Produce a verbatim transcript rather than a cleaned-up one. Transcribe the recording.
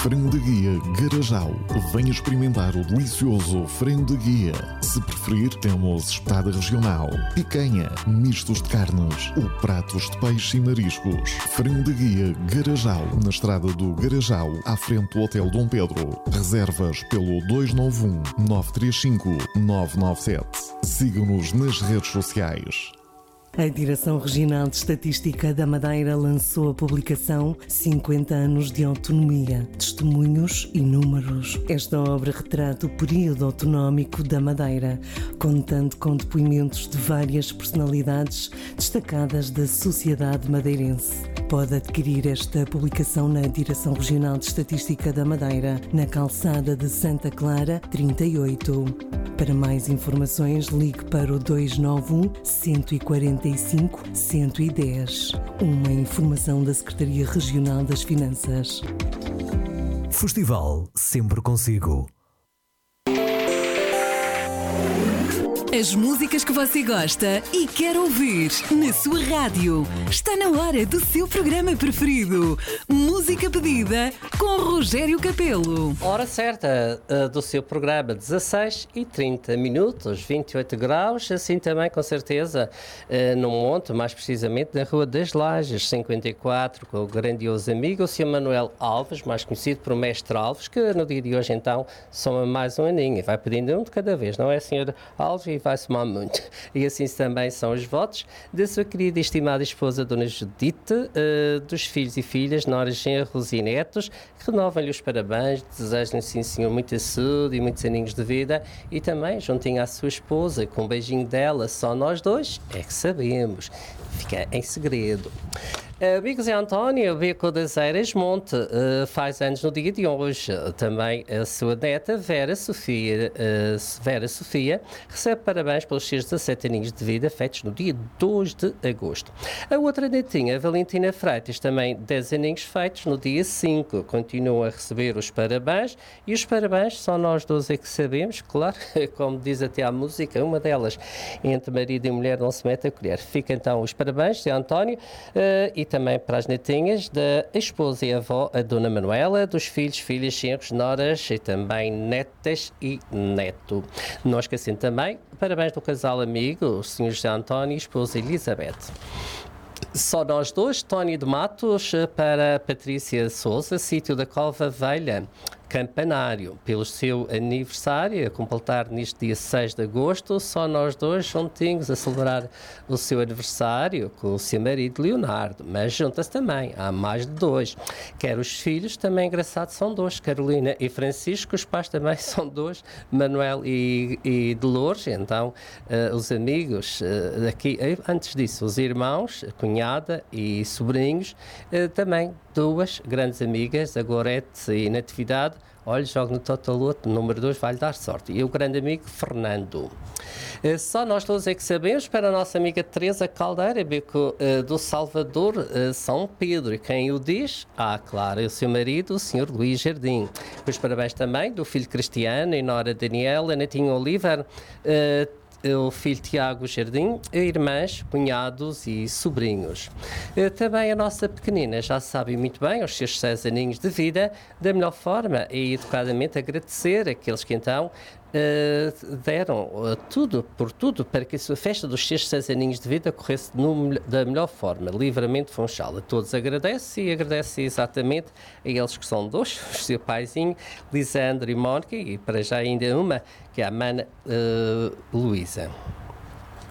Frango de Guia Garajal. Venha experimentar o delicioso frango de guia. Se preferir, temos espada regional, picanha, mistos de carnes ou pratos de peixe e mariscos. Frango de Guia Garajal, na estrada do Garajal, à frente do Hotel Dom Pedro. Reservas pelo dois nove um, nove três cinco, nove nove sete. Siga-nos nas redes sociais. A Direção Regional de Estatística da Madeira lançou a publicação cinquenta anos de Autonomia, Testemunhos e Números. Esta obra retrata o período autonómico da Madeira, contando com depoimentos de várias personalidades destacadas da sociedade madeirense. Pode adquirir esta publicação na Direção Regional de Estatística da Madeira, na calçada de Santa Clara, trinta e oito. Para mais informações, ligue para o dois nove um, um quatro cinco, um um zero. Uma informação da Secretaria Regional das Finanças. Festival sempre consigo. As músicas que você gosta e quer ouvir na sua rádio. Está na hora do seu programa preferido. Música pedida com Rogério Capelo. Hora certa uh, do seu programa, dezasseis e trinta minutos, vinte e oito graus, assim também com certeza uh, no Monte, mais precisamente na Rua das Lajes, cinquenta e quatro, com o grandioso amigo, o senhor Manuel Alves, mais conhecido por Mestre Alves, que no dia de hoje então soma mais um aninho e vai pedindo um de cada vez, não é, senhor Alves? E vai somar muito. E assim também são os votos da sua querida e estimada esposa, Dona Judite, uh, dos filhos e filhas, noras, genros e netos, que renovam-lhe os parabéns, desejam-lhe, sim senhor, muita saúde e muitos aninhos de vida, e também juntinho à sua esposa, com um beijinho dela, só nós dois é que sabemos. Fica em segredo. Uh, Amigos Zé António, Beco das Eiras Monte, uh, faz anos no dia de hoje. Uh, também a sua neta, Vera Sofia, uh, Vera Sofia, recebe parabéns pelos seus dezassete aninhos de vida, feitos no dia dois de agosto. A outra netinha, Valentina Freitas, também dez aninhos feitos no dia cinco. Continuam a receber os parabéns, e os parabéns só nós dois é que sabemos, claro, como diz até a música, uma delas, entre marido e mulher não se mete a colher. Fica então os parabéns, Zé António, uh, e também para as netinhas da esposa e avó, a Dona Manuela, dos filhos, filhas, genros, noras e também netas e neto. Não esquecendo também, parabéns do casal amigo, o senhor José António e a esposa Elizabeth. Só nós dois, Tónio de Matos para Patrícia Souza, sítio da Cova Velha, Campanário, pelo seu aniversário, a completar neste dia seis de agosto, só nós dois juntinhos a celebrar o seu aniversário com o seu marido Leonardo, mas junta-se também, há mais de dois. Quer os filhos, também engraçados, são dois, Carolina e Francisco, os pais também são dois, Manuel e, e Dolores, então uh, os amigos, uh, aqui, antes disso, os irmãos, a cunhada e sobrinhos, uh, também duas grandes amigas, a Gorete e Natividade. Olha, jogo no Totaloto, número dois vai-lhe dar sorte. E o grande amigo Fernando. Uh, só nós todos é que sabemos, para a nossa amiga Teresa Caldeira, Beco uh, do Salvador, uh, São Pedro. E quem o diz? Ah, claro, é o seu marido, o senhor Luís Jardim. Os parabéns também do filho Cristiano e nora Daniela, netinho Oliver, uh, o filho Tiago Jardim, irmãs, cunhados e sobrinhos. Também a nossa pequenina já sabe muito bem, aos seus seis aninhos de vida, da melhor forma e educadamente agradecer aqueles que então Uh, deram uh, tudo, por tudo, para que a sua festa dos seus seis aninhos de vida corresse no, da melhor forma, livremente Funchal. A todos agradece e agradece exatamente a eles que são dois, o seu paizinho, Lisandro e Mónica, e para já ainda uma, que é a mana uh, Luísa.